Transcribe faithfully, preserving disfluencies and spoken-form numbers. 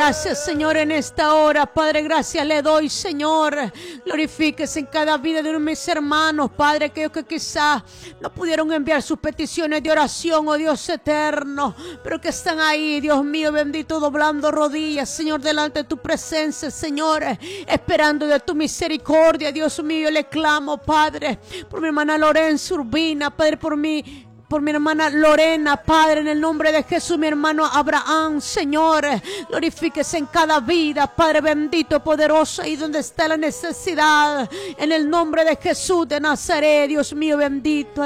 gracias, Señor, en esta hora. Padre, gracias le doy, Señor. Glorifíquese en cada vida de uno de mis hermanos, Padre, aquellos que quizás no pudieron enviar sus peticiones de oración, oh Dios eterno, pero que están ahí, Dios mío, bendito, doblando rodillas, Señor, delante de tu presencia, Señor, esperando de tu misericordia. Dios mío, yo le clamo, Padre, por mi hermana Lorenzo Urbina, Padre, por mi por mi hermana Lorena, Padre, en el nombre de Jesús, mi hermano Abraham, Señor, glorifíquese en cada vida, Padre bendito, poderoso, ahí donde está la necesidad, en el nombre de Jesús de Nazaret, Dios mío bendito.